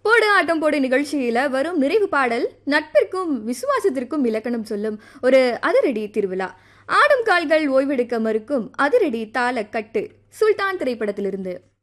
போடு ஆட்டம் போடு நிகழ்ச்சியில வரும் நிறைவு பாடல் நட்பிற்கும் விசுவாசத்திற்கும் இலக்கணம் சொல்லும் ஒரு அதிரடி திருவிழா. ஆடும் கால்கள் ஓய்வெடுக்க மறுக்கும் அதிரடி தாள கட்டு. சுல்தான் திரைப்படத்திலிருந்து.